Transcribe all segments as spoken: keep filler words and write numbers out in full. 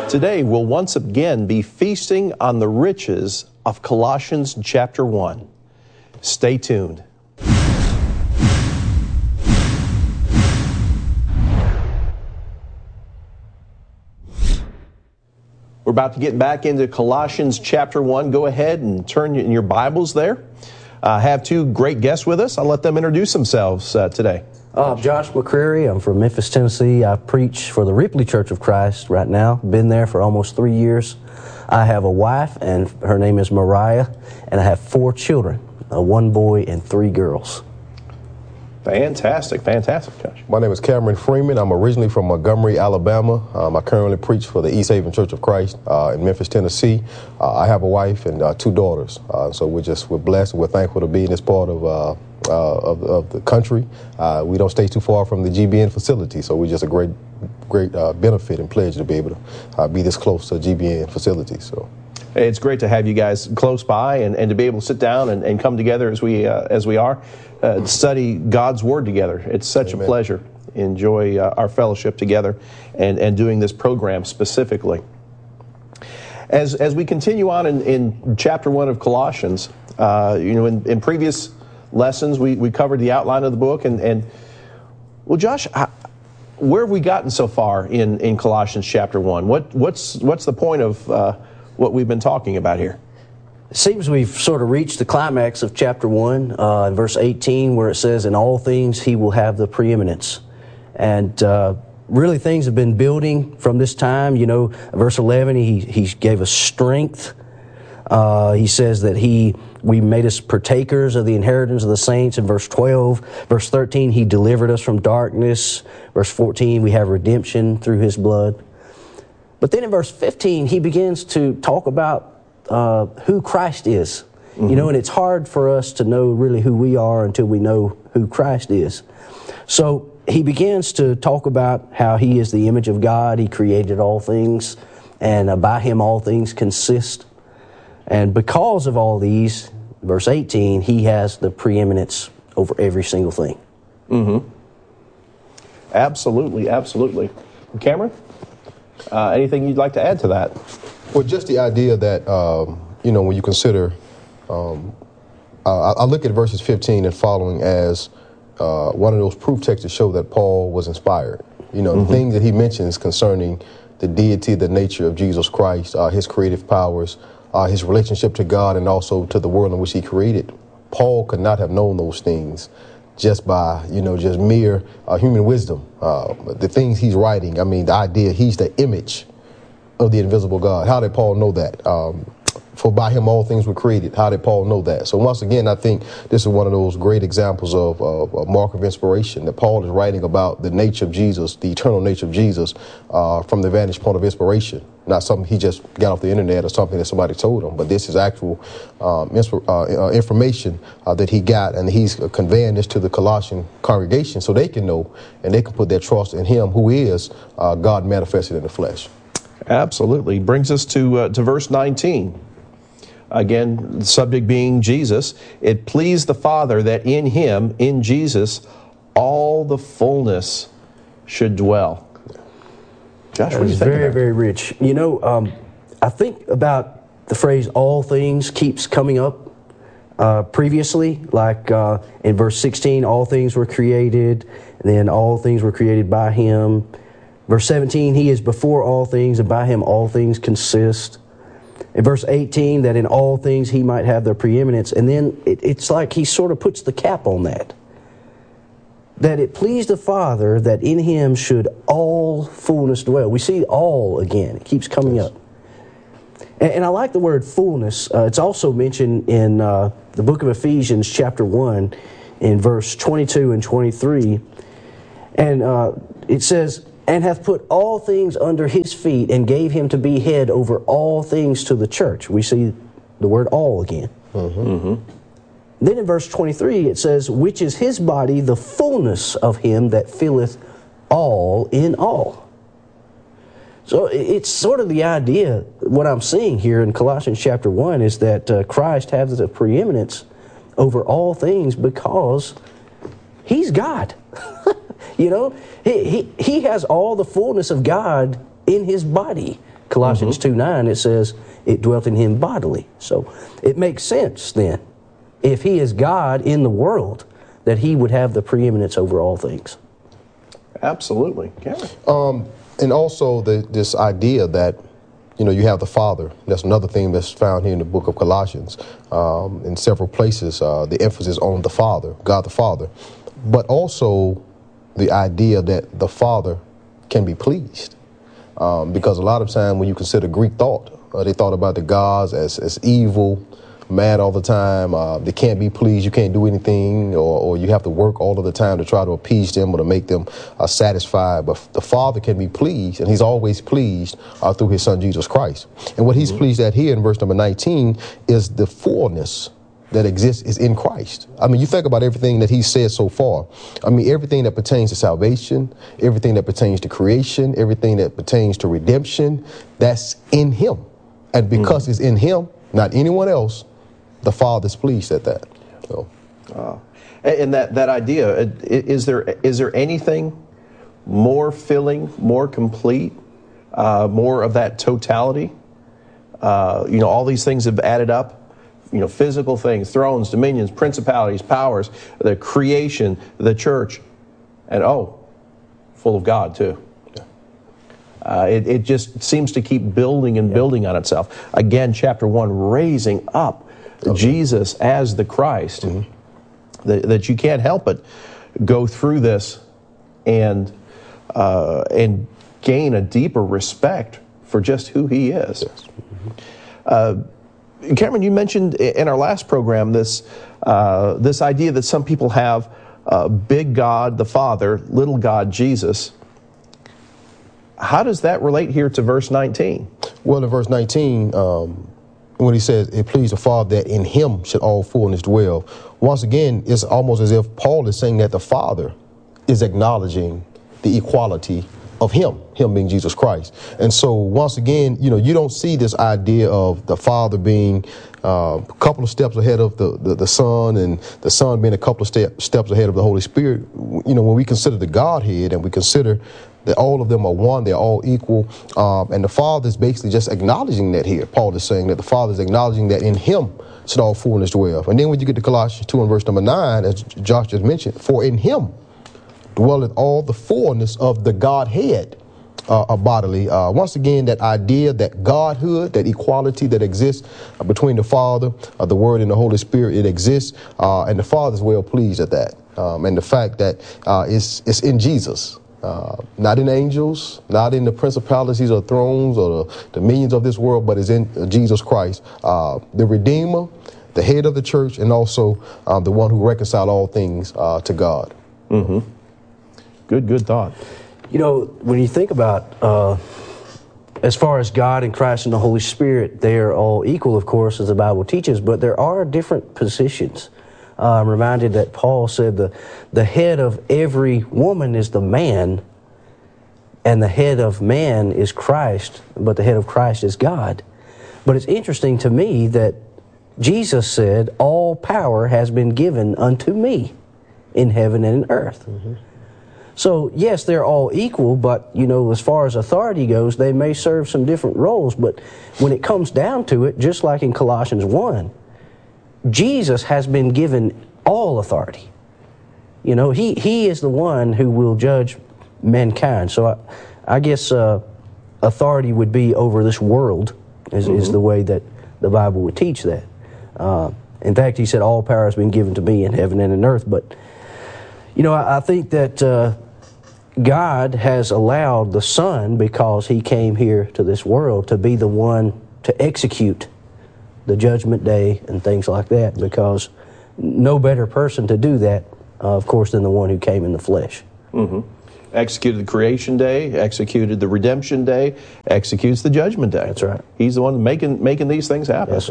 Today, we'll once again be feasting on the riches of Colossians chapter one. Stay tuned. We're about to get back into Colossians chapter one. Go ahead and turn in your Bibles there. I uh, have two great guests with us. I'll let them introduce themselves uh, today. Uh, Josh McCreary. I'm from Memphis, Tennessee. I preach for the Ripley Church of Christ right now. Been there for almost three years. I have a wife, and her name is Mariah, and I have four children, uh, one boy and three girls. Fantastic, fantastic, Josh. My name is Cameron Freeman. I'm originally from Montgomery, Alabama. Um, I currently preach for the East Haven Church of Christ uh, in Memphis, Tennessee. Uh, I have a wife and uh, two daughters. Uh, so we're just we're blessed and we're thankful to be in this part of uh, uh, of, of the country. Uh, we don't stay too far from the G B N facility, so we're just a great great uh, benefit and pledge to be able to uh, be this close to a G B N facility. So. It's great to have you guys close by and, and to be able to sit down and, and come together as we uh, as we are, uh, study God's Word together. It's such Amen. A pleasure. Enjoy uh, our fellowship together and, and doing this program specifically. As as we continue on in, in chapter one of Colossians, uh, you know, in, in previous lessons we, we covered the outline of the book. And, and well, Josh, how, where have we gotten so far in, in Colossians chapter one? What what's what's the point of uh, what we've been talking about here? It seems we've sort of reached the climax of chapter one, uh, in verse eighteen, where it says, "In all things he will have the preeminence." And uh, really things have been building from this time. You know, verse eleven, he, he gave us strength. Uh, he says that he we made us partakers of the inheritance of the saints in verse twelve. Verse thirteen, he delivered us from darkness. Verse fourteen, we have redemption through his blood. But then in verse fifteen, he begins to talk about uh, who Christ is. Mm-hmm. You know, and it's hard for us to know really who we are until we know who Christ is. So he begins to talk about how he is the image of God. He created all things, and uh, by him all things consist. And because of all these, verse eighteen, he has the preeminence over every single thing. Mm-hmm. Absolutely, absolutely. Cameron? Uh, anything you'd like to add to that? Well, just the idea that, um, you know, when you consider, um, I, I look at verses fifteen and following as uh, one of those proof texts to show that Paul was inspired. You know, mm-hmm. the things that he mentions concerning the deity, the nature of Jesus Christ, uh, his creative powers, uh, his relationship to God, and also to the world in which he created. Paul could not have known those things just by, you know, just mere uh, human wisdom. Uh, the things he's writing, I mean, the idea, he's the image of the invisible God. How did Paul know that? Um, for by him all things were created. How did Paul know that? So once again, I think this is one of those great examples of, of a mark of inspiration, that Paul is writing about the nature of Jesus, the eternal nature of Jesus, uh, from the vantage point of inspiration. Not something he just got off the internet or something that somebody told him, but this is actual um, insp- uh, information uh, that he got, and he's conveying this to the Colossian congregation so they can know and they can put their trust in him, who is uh, God manifested in the flesh. Absolutely. Brings us to uh, to verse nineteen. Again, the subject being Jesus. It pleased the Father that in him, in Jesus, all the fullness should dwell. Josh, what do you think? Very, very rich. You know, um, I think about the phrase "all things" keeps coming up uh, previously, like uh, in verse sixteen, all things were created, and then all things were created by him. Verse seventeen, he is before all things, and by him all things consist. In verse eighteen, that in all things he might have their preeminence. And then it, it's like he sort of puts the cap on that. That it pleased the Father that in him should all fullness dwell. We see all again. It keeps coming yes. up. And, and I like the word fullness. Uh, it's also mentioned in uh, the book of Ephesians chapter one in verse twenty-two and twenty-three. And uh, it says, "And hath put all things under his feet, and gave him to be head over all things to the church." We see the word all again. Mm-hmm. Mm-hmm. Then in verse twenty-three it says, "Which is his body, the fullness of him that filleth all in all." So it's sort of the idea, what I'm seeing here in Colossians chapter one is that uh, Christ has the preeminence over all things because he's God. You know, he, he, he has all the fullness of God in his body. Colossians Mm-hmm. two nine, it says it dwelt in him bodily. So it makes sense then, if he is God in the world, that he would have the preeminence over all things. Absolutely. Cameron. Um, and also the, this idea that, you know, you have the Father. That's another thing that's found here in the book of Colossians. Um, in several places, uh, the emphasis on the Father, God the Father. But also the idea that the Father can be pleased. Um, because a lot of time when you consider Greek thought, uh, they thought about the gods as, as evil, mad all the time. Uh, they can't be pleased. You can't do anything, or, or you have to work all of the time to try to appease them or to make them uh, satisfied. But the Father can be pleased, and he's always pleased uh, through his Son, Jesus Christ. And what he's mm-hmm. pleased at here in verse number nineteen is the fullness that exists is in Christ. I mean, you think about everything that he said so far. I mean, everything that pertains to salvation, everything that pertains to creation, everything that pertains to redemption, that's in him. And because mm-hmm. it's in him, not anyone else, the Father's pleased at that. So. Wow. And that, that idea, is there is there anything more filling, more complete, uh, more of that totality? Uh, you know, all these things have added up. You know, physical things, thrones, dominions, principalities, powers, the creation, the church, and oh, full of God too. Yeah. Uh, it, it just seems to keep building and yeah. building on itself. Again, chapter one, raising up okay. Jesus as the Christ, mm-hmm. that, that you can't help but go through this and uh, and gain a deeper respect for just who he is. Yes. Mm-hmm. Uh, Cameron, you mentioned in our last program this uh, this idea that some people have uh, big God, the Father, little God, Jesus. How does that relate here to verse nineteen? Well, in verse nineteen, um, when he says, it pleased the Father that in him should all fullness dwell, once again, it's almost as if Paul is saying that the Father is acknowledging the equality of him, him being Jesus Christ. And so once again, you know, you don't see this idea of the Father being uh, a couple of steps ahead of the, the, the Son, and the Son being a couple of step, steps ahead of the Holy Spirit. You know, when we consider the Godhead and we consider that all of them are one, they're all equal, um, and the Father is basically just acknowledging that here. Paul is saying that the Father is acknowledging that in him should all fullness dwell. And then when you get to Colossians two and verse number nine, as Josh just mentioned, for in him dwelleth all the fullness of the Godhead uh, bodily. Uh, once again, that idea, that Godhood, that equality that exists uh, between the Father, uh, the Word, and the Holy Spirit, it exists, uh, and the Father's well pleased at that. Um, and the fact that uh, it's, it's in Jesus, uh, not in angels, not in the principalities or thrones or the dominions of this world, but it's in Jesus Christ, uh, the Redeemer, the head of the church, and also uh, the one who reconciled all things uh, to God. Mm-hmm. Good, good thought. You know, when you think about, uh, as far as God and Christ and the Holy Spirit, they are all equal, of course, as the Bible teaches, but there are different positions. Uh, I'm reminded that Paul said the, the head of every woman is the man, and the head of man is Christ, but the head of Christ is God. But it's interesting to me that Jesus said, all power has been given unto me in heaven and in earth. Mm-hmm. So, yes, they're all equal, but, you know, as far as authority goes, they may serve some different roles. But when it comes down to it, just like in Colossians one, Jesus has been given all authority. You know, he, he is the one who will judge mankind. So I, I guess uh, authority would be over this world, is, mm-hmm. is the way that the Bible would teach that. Uh, in fact, he said, all power has been given to me in heaven and in earth. But, you know, I, I think that uh, God has allowed the Son, because he came here to this world, to be the one to execute the judgment day and things like that, because no better person to do that, uh, of course, than the one who came in the flesh. Mm-hmm. Executed the creation day, executed the redemption day, executes the judgment day. That's right. He's the one making making these things happen. Yes, sir.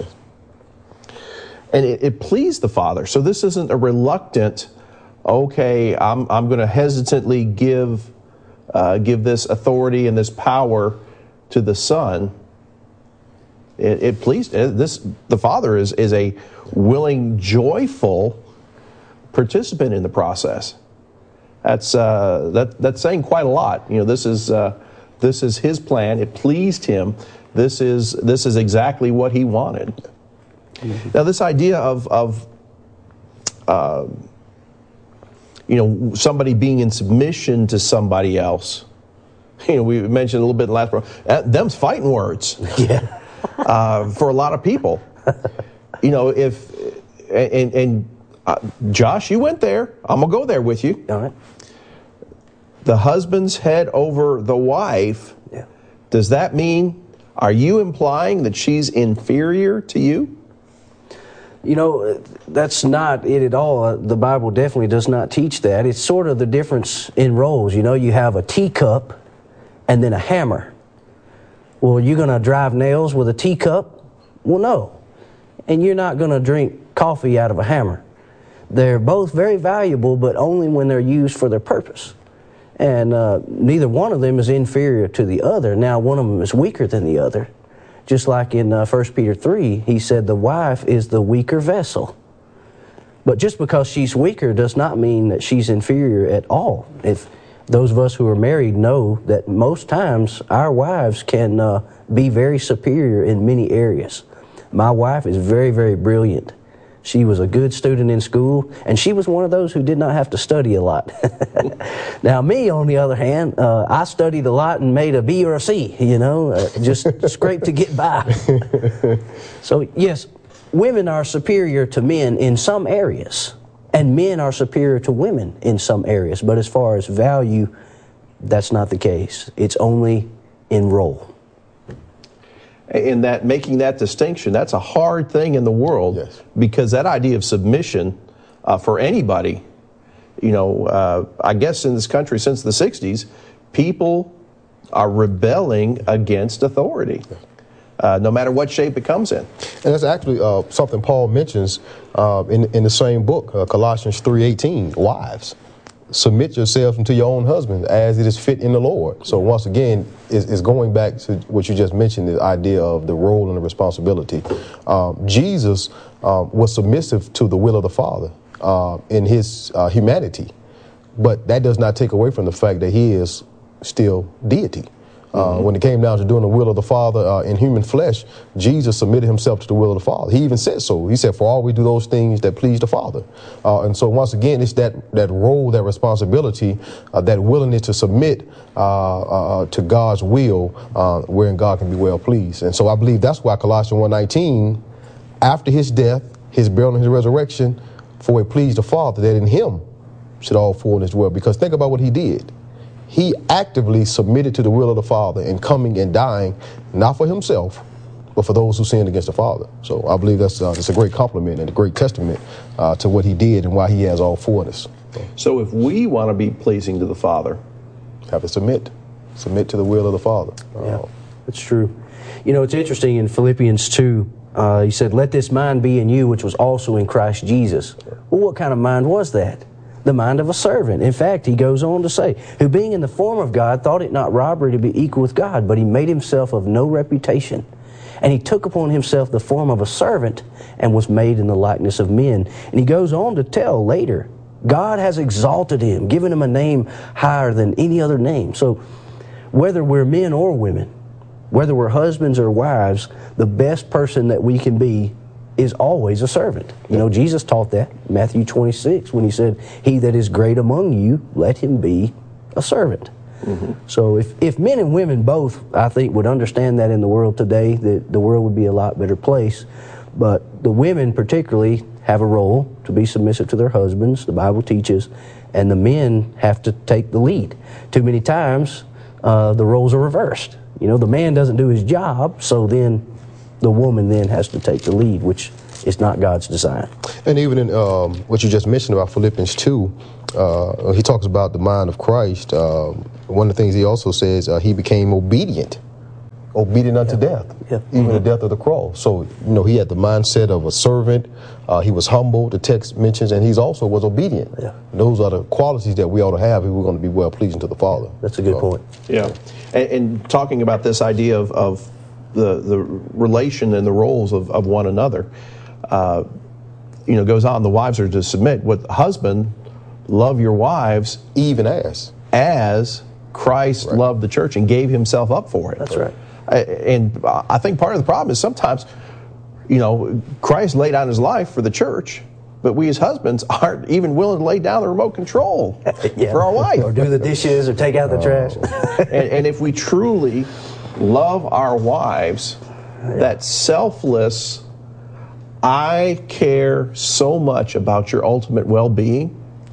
And it, it pleased the Father. So this isn't a reluctant, okay, I'm I'm going to hesitantly give uh, give this authority and this power to the Son. It, it pleased this. The Father is is a willing, joyful participant in the process. That's uh, that that's saying quite a lot. You know, this is uh, This is his plan. It pleased him. This is this is exactly what he wanted. Mm-hmm. Now, this idea of of uh, you know, somebody being in submission to somebody else. You know, we mentioned a little bit in the last program. Them's fighting words. Yeah. uh, for a lot of people. You know, if and and uh, Josh, you went there. I'm gonna go there with you. All right. The husband's head over the wife. Yeah. Does that mean? Are you implying that she's inferior to you? You know, that's not it at all. The Bible definitely does not teach that. It's sort of the difference in roles. You know, you have a teacup and then a hammer. Well, you're going to drive nails with a teacup? Well, no. And you're not going to drink coffee out of a hammer. They're both very valuable, but only when they're used for their purpose. And uh, neither one of them is inferior to the other. Now, one of them is weaker than the other. Just like in uh, First Peter three, he said the wife is the weaker vessel. But just because she's weaker does not mean that she's inferior at all. If those of us who are married know that most times our wives can uh, be very superior in many areas. My wife is very, very brilliant. She was a good student in school, and she was one of those who did not have to study a lot. Now, me, on the other hand, uh, I studied a lot and made a B or a C, you know, uh, just scraped to get by. So, yes, women are superior to men in some areas, and men are superior to women in some areas. But as far as value, that's not the case. It's only in role. In that, making that distinction, that's a hard thing in the world. Yes. Because that idea of submission uh, for anybody, you know, uh, I guess in this country since the sixties, people are rebelling against authority, uh, no matter what shape it comes in. And that's actually uh, something Paul mentions uh, in, in the same book, uh, Colossians three eighteen, wives. Submit yourselves unto your own husband as it is fit in the Lord. So once again, it's, it's going back to what you just mentioned, the idea of the role and the responsibility. Um, Jesus uh, was submissive to the will of the Father uh, in his uh, humanity, but that does not take away from the fact that he is still deity. Uh, mm-hmm. When it came down to doing the will of the Father uh, in human flesh, Jesus submitted himself to the will of the Father. He even said so. He said, for all we do those things that please the Father. Uh, and so once again, it's that, that role, that responsibility, uh, that willingness to submit uh, uh, to God's will, uh, wherein God can be well pleased. And so I believe that's why Colossians one nineteen, after his death, his burial and his resurrection, for it pleased the Father that in him should all fullness dwell. Because think about what he did. He actively submitted to the will of the Father in coming and dying, not for himself, but for those who sinned against the Father. So I believe that's, uh, that's a great compliment and a great testament uh, to what he did and why he has all fullness. So, so if we want to be pleasing to the Father, have to submit. Submit to the will of the Father. Yeah, that's true. You know, it's interesting in Philippians two, uh, he said, let this mind be in you, which was also in Christ Jesus. Well, what kind of mind was that? The mind of a servant. In fact, he goes on to say, who being in the form of God, thought it not robbery to be equal with God, but he made himself of no reputation. And he took upon himself the form of a servant and was made in the likeness of men. And he goes on to tell later, God has exalted him, given him a name higher than any other name. So whether we're men or women, whether we're husbands or wives, the best person that we can be is always a servant. You know, Jesus taught that in Matthew twenty-six when he said, he that is great among you, let him be a servant. Mm-hmm. So if, if men and women both, I think, would understand that in the world today, that the world would be a lot better place. But the women particularly have a role to be submissive to their husbands, the Bible teaches, and the men have to take the lead. Too many times, uh, the roles are reversed. You know, the man doesn't do his job, so then the woman then has to take the lead, which is not God's design. And even in um, what you just mentioned about Philippians two, uh, he talks about the mind of Christ. Uh, one of the things he also says, uh, he became obedient, obedient unto yeah. death, yeah. even mm-hmm. the death of the cross. So, you know, he had the mindset of a servant. Uh, he was humble, the text mentions, and he's also was obedient. Yeah. Those are the qualities that we ought to have if we're going to be well pleasing to the Father. That's a good so, point. Yeah. And, and talking about this idea of, of the the relation and the roles of, of one another, uh, you know, goes on. The wives are to submit. With husband, love your wives even as as Christ right. loved the church and gave himself up for it. That's right. And I think part of the problem is sometimes, you know, Christ laid down his life for the church, but we as husbands aren't even willing to lay down the remote control yeah. for our wife. Or do the dishes or take out the trash. and, and if we truly love our wives, yeah. that selfless, I care so much about your ultimate well-being,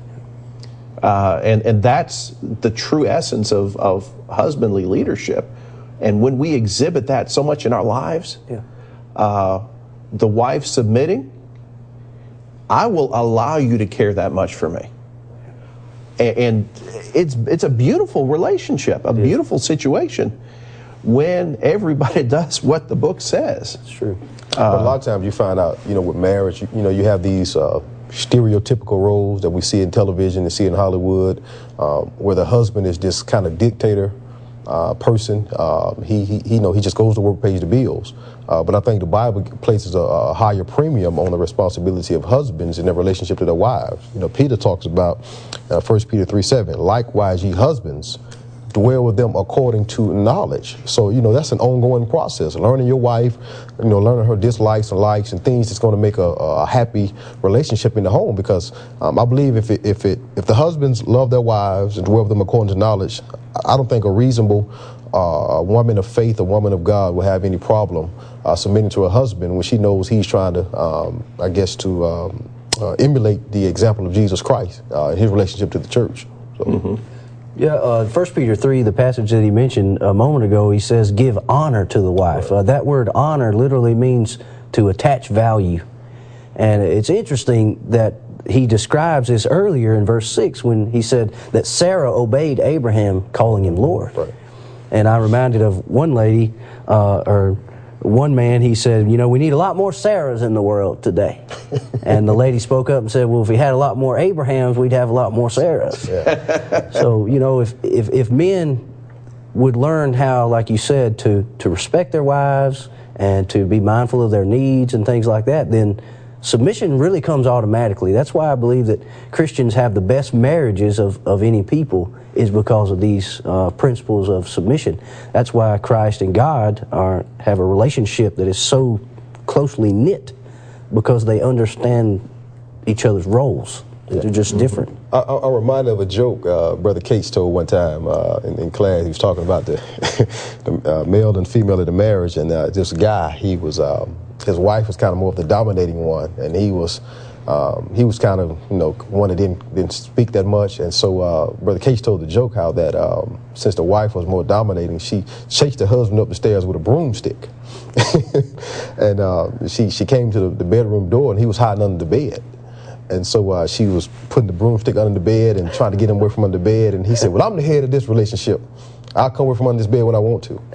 uh, and, and that's the true essence of, of husbandly leadership. And when we exhibit that so much in our lives, yeah. uh, the wife submitting, I will allow you to care that much for me. And, and it's it's a beautiful relationship, a beautiful situation when everybody does what the book says. It's true. Uh, but a lot of times you find out, you know, with marriage, you, you know, you have these uh, stereotypical roles that we see in television and see in Hollywood, um, where the husband is this kind of dictator uh, person. Uh, he, he, he, you know, he just goes to work, pays the bills. Uh, but I think the Bible places a, a higher premium on the responsibility of husbands in their relationship to their wives. You know, Peter talks about uh, First Peter three seven. Likewise, ye husbands, dwell with them according to knowledge. So, you know, that's an ongoing process. Learning your wife, you know, learning her dislikes and likes and things that's going to make a, a happy relationship in the home. Because um, I believe if it, if it if the husbands love their wives and dwell with them according to knowledge, I don't think a reasonable uh, woman of faith, a woman of God, will have any problem uh, submitting to her husband when she knows he's trying to, um, I guess, to um, uh, emulate the example of Jesus Christ uh, in his relationship to the church. So. Mm-hmm. Yeah, uh, First Peter three, the passage that he mentioned a moment ago, he says, give honor to the wife. Uh, that word honor literally means to attach value. And it's interesting that he describes this earlier in verse six when he said that Sarah obeyed Abraham, calling him Lord. Right. And I'm reminded of one lady, uh, or one man, he said, you know, we need a lot more Sarahs in the world today. And the lady spoke up and said, well, if we had a lot more Abrahams, we'd have a lot more Sarahs. Yeah. So, you know, if, if, if men would learn how, like you said, to, to respect their wives and to be mindful of their needs and things like that, then submission really comes automatically. That's why I believe that Christians have the best marriages of, of any people, is because of these uh, principles of submission. That's why Christ and God are have a relationship that is so closely knit, because they understand each other's roles. Yeah. They're just mm-hmm. different. I, I, I'm reminded of a joke uh, Brother Cates told one time uh, in, in class. He was talking about the, the uh, male and female of the marriage, and uh, this guy, he was um, his wife was kind of more of the dominating one, and he was um, he was kind of, you know, one that didn't didn't speak that much. And so uh, Brother Cates told the joke how that um, since the wife was more dominating, she chased her husband up the stairs with a broomstick. And uh, she she came to the, the bedroom door, and he was hiding under the bed. And so uh, she was putting the broomstick under the bed and trying to get him away from under the bed. And he said, well, I'm the head of this relationship. I'll come away from under this bed when I want to.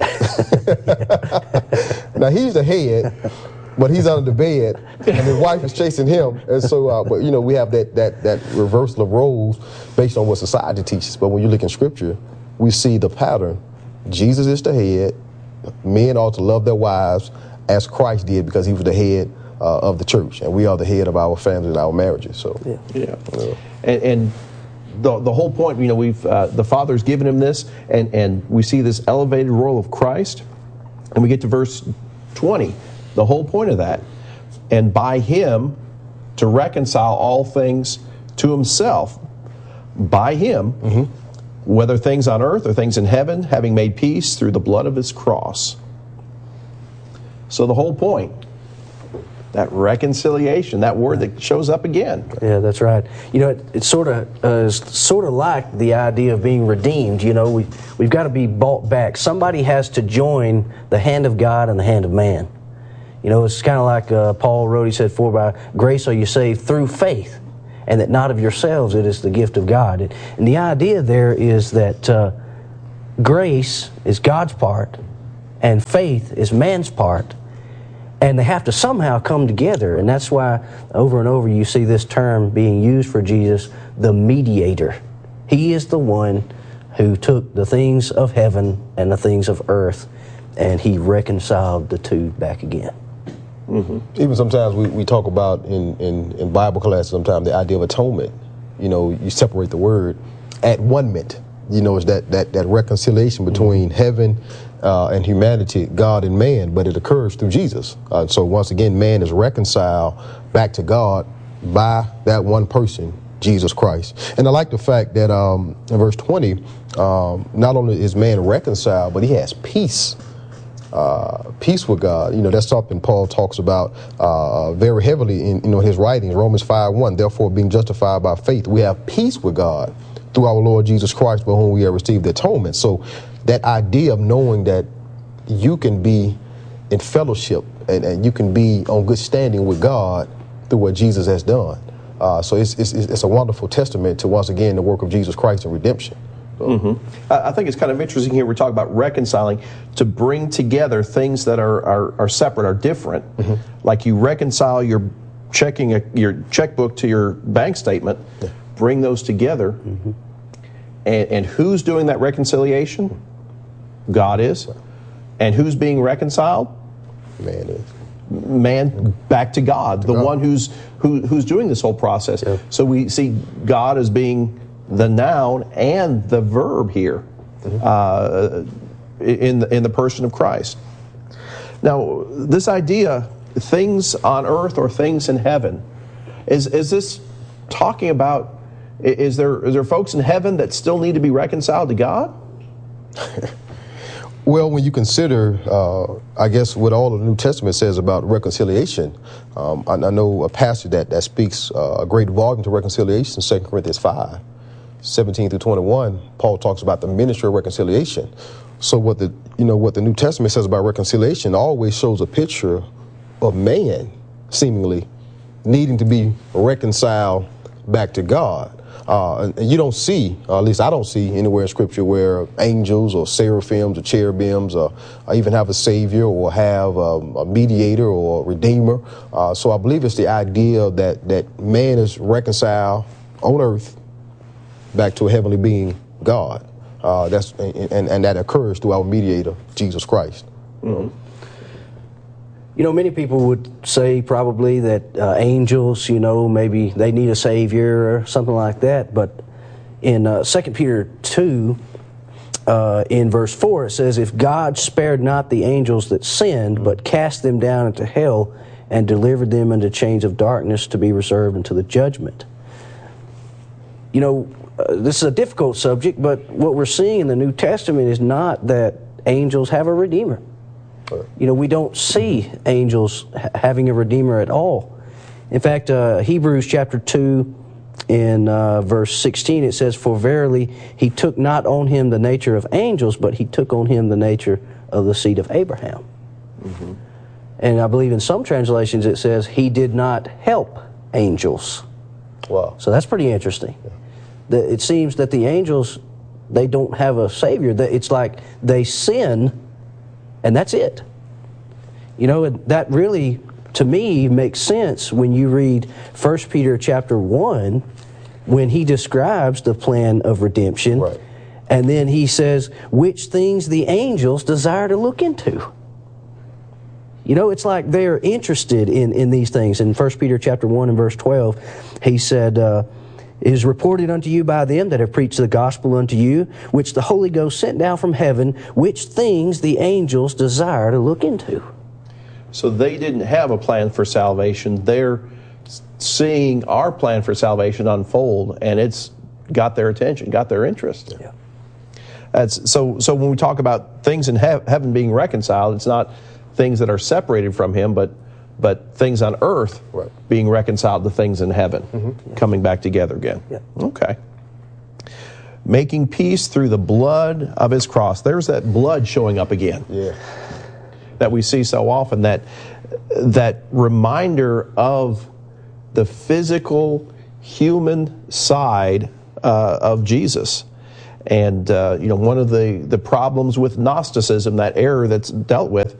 Now, he's the head, but he's under the bed, and his wife is chasing him. And so, uh, but, you know, we have that, that, that reversal of roles based on what society teaches. But when you look in Scripture, we see the pattern. Jesus is the head. Men ought to love their wives as Christ did, because he was the head Uh, of the church, and we are the head of our families and our marriages. So, yeah, yeah. Uh, and, and the the whole point, you know, we've uh, the Father's given him this, and and we see this elevated role of Christ, and we get to verse twenty. The whole point of that, and by him to reconcile all things to himself, by him, mm-hmm. whether things on earth or things in heaven, having made peace through the blood of his cross. So the whole point. That reconciliation, that word that shows up again. Yeah, that's right. You know, it, it's sort of uh, sort of like the idea of being redeemed. You know, we we've got to be bought back. Somebody has to join the hand of God and the hand of man. You know, it's kind of like uh, Paul wrote. He said, "For by grace are you saved through faith, and that not of yourselves; it is the gift of God." And, and the idea there is that uh, grace is God's part, and faith is man's part. And they have to somehow come together. And that's why over and over you see this term being used for Jesus, the mediator. He is the one who took the things of heaven and the things of earth, and he reconciled the two back again. Mm-hmm. Even sometimes we, we talk about in, in, in Bible class sometimes the idea of atonement. You know, you separate the word at one-ment. you know, is that that that reconciliation between mm-hmm. heaven uh, and humanity, God and man, but it occurs through Jesus. Uh, so once again, man is reconciled back to God by that one person, Jesus Christ. And I like the fact that um, in verse twenty, um, not only is man reconciled, but he has peace. Uh, peace with God. You know, that's something Paul talks about uh, very heavily in, you know, his writings. Romans five one, therefore being justified by faith, we have peace with God through our Lord Jesus Christ, by whom we have received the atonement. So that idea of knowing that you can be in fellowship and, and you can be on good standing with God through what Jesus has done. Uh, so it's, it's, it's a wonderful testament to, once again, the work of Jesus Christ in redemption. Mm-hmm. I think it's kind of interesting here. We're talking about reconciling, to bring together things that are are, are separate, are different. Mm-hmm. Like you reconcile your checking a, your checkbook to your bank statement, yeah. bring those together, mm-hmm. and, and who's doing that reconciliation? God is. And who's being reconciled? Man is. Man back to God, to the God. one who's who, who's doing this whole process. Yeah. So we see God as being the noun and the verb here, mm-hmm. uh, in the, in the person of Christ. Now, this idea, things on earth or things in heaven, is is this talking about? Is there is there folks in heaven that still need to be reconciled to God? Well, when you consider, uh, I guess, what all the New Testament says about reconciliation, um, I, I know a passage that that speaks uh, a great volume to reconciliation, Second Corinthians five. seventeen through twenty-one, Paul talks about the ministry of reconciliation. So what the you know what the New Testament says about reconciliation always shows a picture of man seemingly needing to be reconciled back to God. Uh, and you don't see, or at least I don't see anywhere in Scripture where angels or seraphims or cherubims or, or even have a savior or have um, a mediator or a redeemer. Uh, so I believe it's the idea that that man is reconciled on earth back to a heavenly being, God. Uh, that's and, and that occurs through our mediator, Jesus Christ. Mm-hmm. You know, many people would say probably that uh, angels, you know, maybe they need a savior or something like that. But in uh, Second Peter two, uh, in verse four, it says, "If God spared not the angels that sinned, but cast them down into hell and delivered them into chains of darkness to be reserved unto the judgment." You know, Uh, this is a difficult subject, but what we're seeing in the New Testament is not that angels have a redeemer. You know, we don't see angels ha- having a redeemer at all. In fact, uh, Hebrews chapter two, in uh, verse sixteen, it says, "For verily he took not on him the nature of angels, but he took on him the nature of the seed of Abraham." Mm-hmm. And I believe in some translations it says, "He did not help angels." Wow. So that's pretty interesting. Yeah. It seems that the angels, they don't have a savior. It's like they sin, and that's it. You know, that really, to me, makes sense when you read First Peter chapter one, when he describes the plan of redemption. Right. And then he says, which things the angels desire to look into. You know, it's like they're interested in, in these things. In First Peter chapter one and verse twelve, he said, uh, "It is reported unto you by them that have preached the gospel unto you, which the Holy Ghost sent down from heaven, which things the angels desire to look into." So they didn't have a plan for salvation. They're seeing our plan for salvation unfold, and it's got their attention, got their interest. Yeah. That's, so, so when we talk about things in he- heaven being reconciled, it's not things that are separated from Him, but but things on earth right. being reconciled to things in heaven, mm-hmm. coming back together again. Yeah. Okay. Making peace through the blood of His cross. There's that blood showing up again. Yeah. That we see so often, that that reminder of the physical, human side uh, of Jesus. And, uh, you know, one of the, the problems with Gnosticism, that error that's dealt with,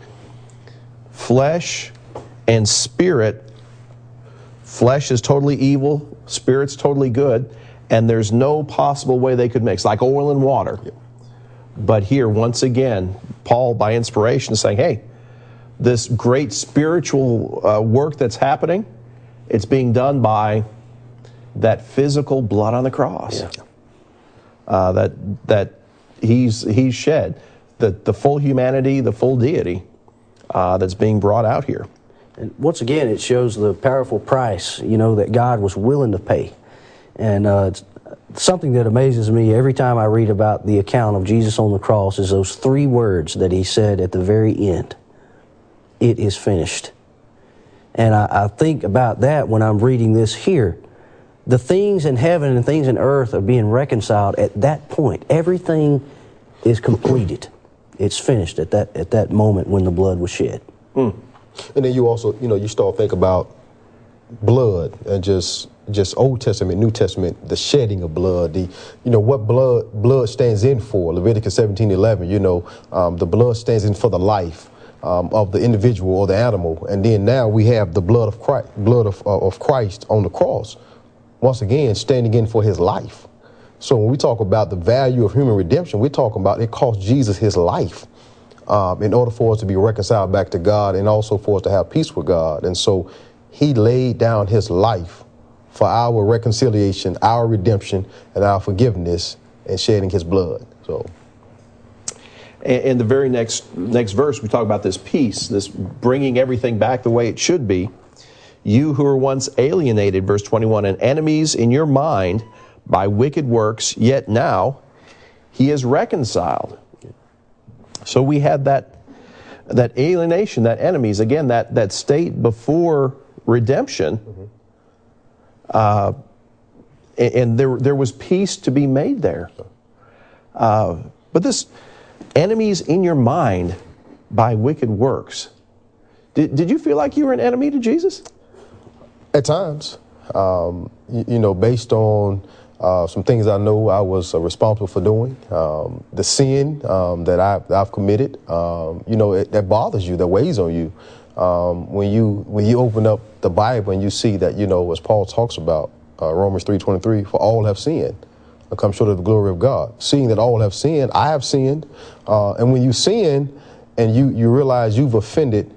flesh and spirit, flesh is totally evil, spirit's totally good, and there's no possible way they could mix, like oil and water. Yep. But here, once again, Paul, by inspiration, is saying, hey, this great spiritual uh, work that's happening, it's being done by that physical blood on the cross. Yeah. uh, that that he's he's shed, the the full humanity, the full deity uh, that's being brought out here. And once again, it shows the powerful price, you know, that God was willing to pay. And uh, it's something that amazes me every time I read about the account of Jesus on the cross is those three words that he said at the very end: "It is finished." And I, I think about that when I'm reading this here. The things in heaven and things in earth are being reconciled at that point. Everything is completed. It's finished at that at that moment when the blood was shed. Mm. And then you also, you know, you start to think about blood and just just Old Testament, New Testament, the shedding of blood, the, you know, what blood blood stands in for. Leviticus seventeen eleven, you know, um, the blood stands in for the life um, of the individual or the animal. And then now we have the blood of Christ, blood of, uh, of Christ on the cross, once again, standing in for his life. So when we talk about the value of human redemption, we're talking about it cost Jesus his life um, in order for us to be reconciled back to God and also for us to have peace with God. And so he laid down his life for our reconciliation, our redemption, and our forgiveness, and shedding his blood. So, and, and the very next next verse, we talk about this peace, this bringing everything back the way it should be. You who were once alienated, verse twenty-one, and enemies in your mind by wicked works, yet now he is reconciled. So we had that that alienation, that enemies, again, that, that state before redemption. Mm-hmm. Uh, and, and there there was peace to be made there. Uh, but this enemies in your mind by wicked works. Did, did you feel like you were an enemy to Jesus? At times, um, you, you know, based on uh, some things I know I was uh, responsible for doing, um, the sin um, that I've, I've committed, um, you know, it, that bothers you, that weighs on you. Um, when you when you open up the Bible and you see that, you know, as Paul talks about, uh, Romans three twenty-three, for all have sinned and come short of the glory of God. Seeing that all have sinned, I have sinned. Uh, and when you sin and you, you realize you've offended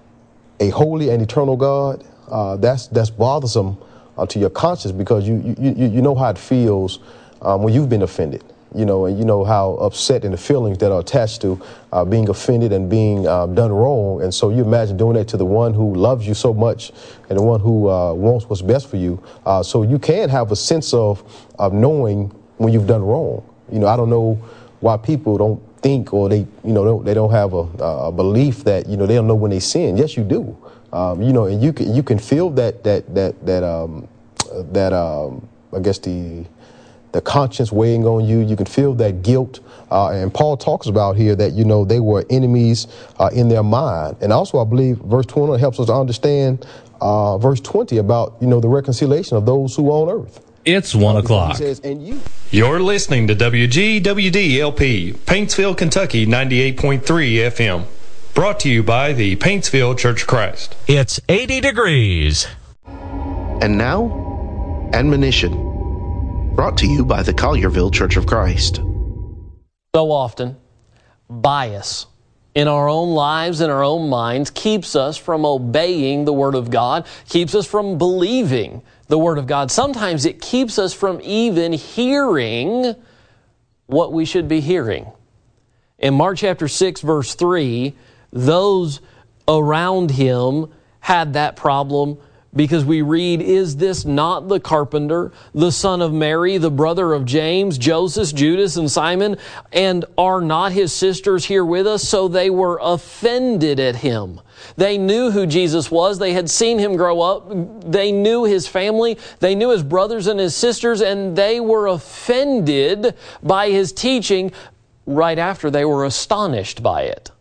a holy and eternal God, uh, that's that's bothersome uh, to your conscience, because you, you, you, you know how it feels um, when you've been offended. You know, and you know how upset and the feelings that are attached to uh, being offended and being uh, done wrong. And so you imagine doing that to the one who loves you so much and the one who uh, wants what's best for you. Uh, so you can have a sense of, of knowing when you've done wrong. You know, I don't know why people don't think, or they, you know, don't, they don't have a, a belief that, you know, they don't know when they sin. Yes, you do. Um, you know, and you can, you can feel that, that, that, that, um, that, um, I guess the, the conscience weighing on you. You can feel that guilt. Uh, and Paul talks about here that, you know, they were enemies uh, in their mind. And also, I believe verse twenty helps us to understand uh, verse twenty about, you know, the reconciliation of those who are on earth. It's one o'clock. He says, and you. You're listening to W G W D L P, Paintsville, Kentucky, ninety-eight point three F M. Brought to you by the Paintsville Church of Christ. It's eighty degrees. And now, admonition. Brought to you by the Collierville Church of Christ. So often, bias in our own lives, in our own minds, keeps us from obeying the Word of God, keeps us from believing the Word of God. Sometimes it keeps us from even hearing what we should be hearing. In Mark chapter six, verse three, those around him had that problem, because we read, is this not the carpenter, the son of Mary, the brother of James, Joseph, Judas, and Simon? And are not his sisters here with us? So they were offended at him. They knew who Jesus was. They had seen him grow up. They knew his family. They knew his brothers and his sisters, and they were offended by his teaching right after they were astonished by it.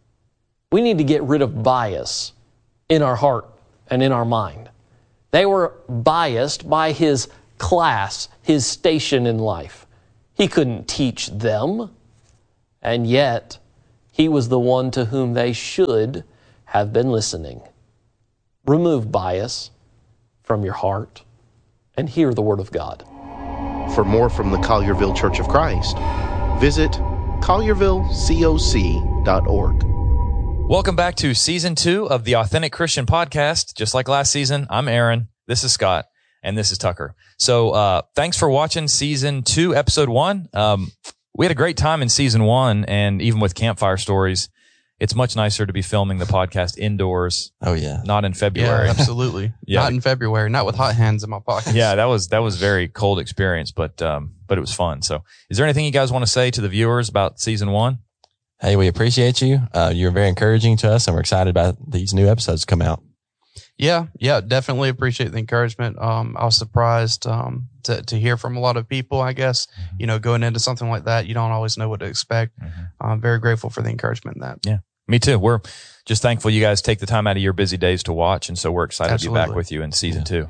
We need to get rid of bias in our heart and in our mind. They were biased by his class, his station in life. He couldn't teach them, and yet he was the one to whom they should have been listening. Remove bias from your heart and hear the Word of God. For more from the Collierville Church of Christ, visit collierville coc dot org. Welcome back to Season two of the Authentic Christian Podcast. Just like last season, I'm Aaron. This is Scott. And this is Tucker. So, uh, thanks for watching season two, episode one. Um, we had a great time in season one, and even with Campfire Stories, it's much nicer to be filming the podcast indoors. Oh yeah. Not in February. Yeah, absolutely. Yeah. Not in February, not with hot hands in my pockets. Yeah, that was, that was very cold experience, but, um, but it was fun. So is there anything you guys want to say to the viewers about season one? Hey, we appreciate you. Uh, you're very encouraging to us, and we're excited about these new episodes to come out. Yeah, yeah, definitely appreciate the encouragement. Um, I was surprised um, to to hear from a lot of people. I guess you know, going into something like that, you don't always know what to expect. Mm-hmm. I'm very grateful for the encouragement in that. Yeah, me too. We're just thankful you guys take the time out of your busy days to watch, and so we're excited Absolutely. to be back with you in season yeah. two.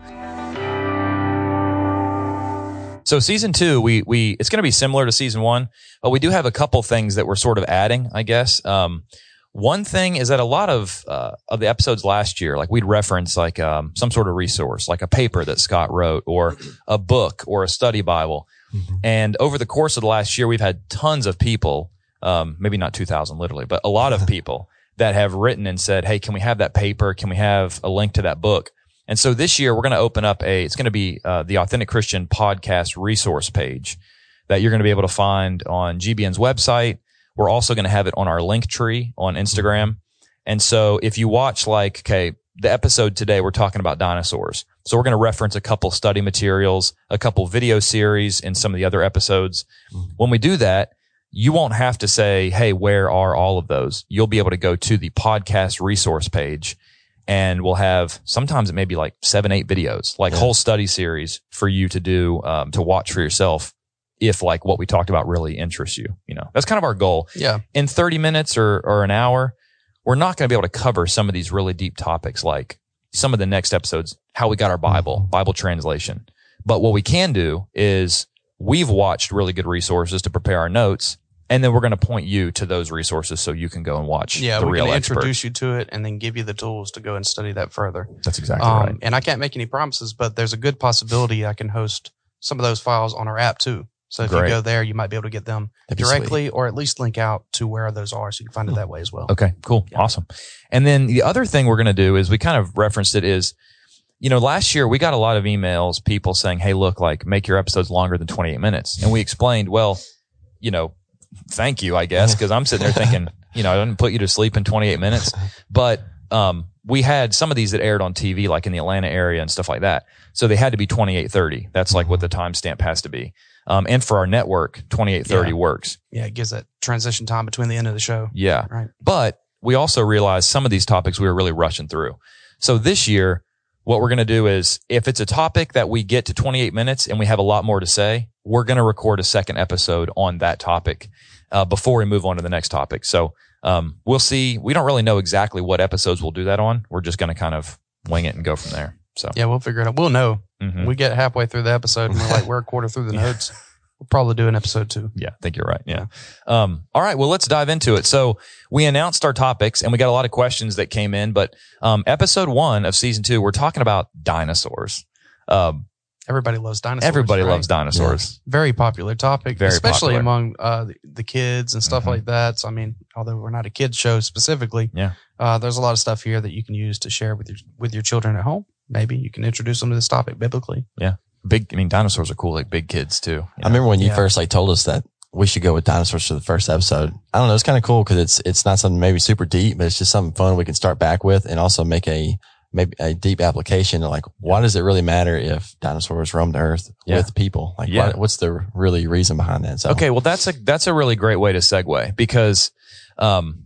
So season two, we we it's going to be similar to season one, but we do have a couple things that we're sort of adding, I guess. Um, One thing is that a lot of uh, of the episodes last year, like we'd reference like um, some sort of resource, like a paper that Scott wrote, or a book, or a study Bible. Mm-hmm. And over the course of the last year, we've had tons of people, um, maybe not two thousand literally, but a lot of people that have written and said, "Hey, can we have that paper? Can we have a link to that book?" And so this year, we're going to open up a. It's going to be uh, the Authentic Christian Podcast resource page that you're going to be able to find on G B N's website. We're also going to have it on our link tree on Instagram. And so if you watch like, okay, the episode today, we're talking about dinosaurs. So we're going to reference a couple study materials, a couple video series in some of the other episodes. When we do that, you won't have to say, hey, where are all of those? You'll be able to go to the podcast resource page, and we'll have, sometimes it may be like seven, eight videos, like yeah. whole study series for you to do, um, to watch for yourself. If like what we talked about really interests you, you know, that's kind of our goal. Yeah. In thirty minutes or, or an hour, we're not going to be able to cover some of these really deep topics, like some of the next episodes, how we got our Bible, Bible translation. But what we can do is we've watched really good resources to prepare our notes, and then we're going to point you to those resources so you can go and watch yeah, the real real experts. Yeah, we can expert. introduce you to it and then give you the tools to go and study that further. That's exactly um, right. And I can't make any promises, but there's a good possibility I can host some of those files on our app too. So if Great. you go there, you might be able to get them directly or at least link out to where those are so you can find it that way as well. Okay, cool. Yeah. Awesome. And then the other thing we're going to do is we kind of referenced it is, you know, last year we got a lot of emails, people saying, hey, look, like make your episodes longer than twenty-eight minutes. And we explained, well, you know, thank you, I guess, because I'm sitting there thinking, you know, I didn't put you to sleep in twenty-eight minutes. But um, we had some of these that aired on T V, like in the Atlanta area and stuff like that. So they had to be twenty-eight thirty. That's like what the timestamp has to be. Um, and for our network, twenty-eight thirty yeah. works. Yeah, it gives that transition time between the end of the show. Yeah. Right. But we also realized some of these topics we were really rushing through. So this year, what we're going to do is if it's a topic that we get to twenty-eight minutes and we have a lot more to say, we're going to record a second episode on that topic uh, before we move on to the next topic. So um, we'll see. We don't really know exactly what episodes we'll do that on. We're just going to kind of wing it and go from there. So yeah, we'll figure it out. We'll know. Mm-hmm. We get halfway through the episode and we're like, we're a quarter through the notes. We'll probably do an episode two. Yeah, I think you're right. Yeah. Um, all right. Well, let's dive into it. So we announced our topics and we got a lot of questions that came in, but um, episode one of season two, we're talking about dinosaurs. Um, everybody loves dinosaurs. Everybody right? loves dinosaurs. Yeah. Very popular topic, Very especially popular. among uh, the, the kids and stuff mm-hmm. like that. So, I mean, although we're not a kids show specifically, yeah, uh, there's a lot of stuff here that you can use to share with your with your children at home. Maybe you can introduce them to this topic biblically. Yeah. Big, I mean, dinosaurs are cool, like big kids too. You know? I remember when you yeah. first like told us that we should go with dinosaurs for the first episode. I don't know. It's kind of cool because it's, it's not something maybe super deep, but it's just something fun we can start back with and also make a, maybe a deep application. Like, why does it really matter if dinosaurs roam the earth yeah. with people? Like, yeah. why, what's the really reason behind that? So, okay. Well, that's a, that's a really great way to segue because, um,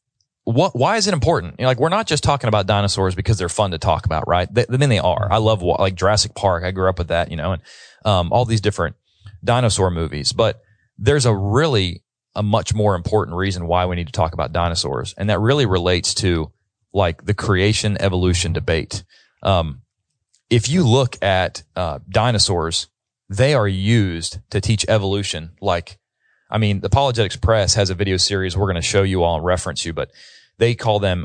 What? Why is it important? You know, like we're not just talking about dinosaurs because they're fun to talk about, right? They, I mean, they are. I love like Jurassic Park. I grew up with that, you know, and um, all these different dinosaur movies. But there's a really a much more important reason why we need to talk about dinosaurs, and that really relates to like the creation evolution debate. Um, if you look at uh, dinosaurs, they are used to teach evolution, like. I mean, the Apologetics Press has a video series we're going to show you all and reference you, but they call them